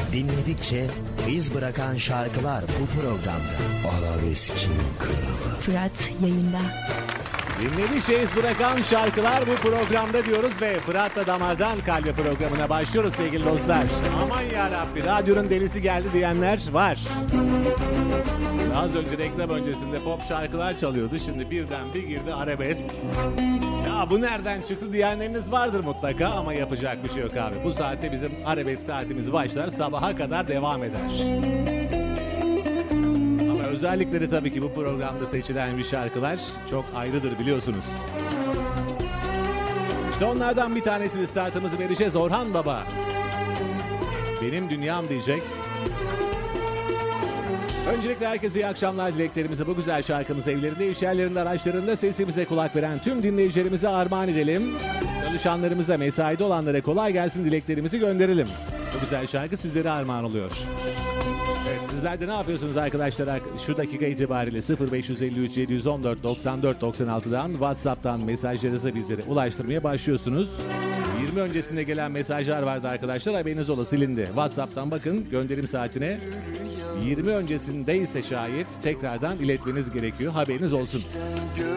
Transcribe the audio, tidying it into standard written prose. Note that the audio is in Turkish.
Dinledikçe iz bırakan şarkılar bu programda. Arabeskin kralı. Fırat yayında. Dinledikçe iz bırakan şarkılar bu programda diyoruz ve Fırat'la Damardan Kalbe programına başlıyoruz sevgili dostlar. Aman yarabbi, radyonun delisi geldi diyenler var. Az önce reklam öncesinde pop şarkılar çalıyordu. Şimdi birden bir girdi arabesk. Ya bu nereden çıktı diyenleriniz vardır mutlaka ama yapacak bir şey yok abi. Bu saatte bizim arabesk saatimiz başlar, sabaha kadar devam eder. Ama özellikleri tabii ki bu programda seçilen bir şarkılar çok ayrıdır biliyorsunuz. İşte onlardan bir tanesini startımızı vereceğiz. Orhan Baba. Benim Dünyam diyecek. Öncelikle herkese iyi akşamlar dileklerimizi bu güzel şarkımızı evlerinde, iş yerlerinde, araçlarında sesimize kulak veren tüm dinleyicilerimize armağan edelim. Çalışanlarımıza, mesaide olanlara kolay gelsin dileklerimizi gönderelim. Bu güzel şarkı sizlere armağan oluyor. Evet, sizler de ne yapıyorsunuz arkadaşlar? Şu dakika itibariyle 0553 714 94 96'dan WhatsApp'tan mesajlarınızı bizlere ulaştırmaya başlıyorsunuz. 20 öncesinde gelen mesajlar vardı arkadaşlar, haberiniz ola silindi. WhatsApp'tan bakın gönderim saatine. 20 öncesindeyse şayet tekrardan iletmeniz gerekiyor. Haberiniz olsun.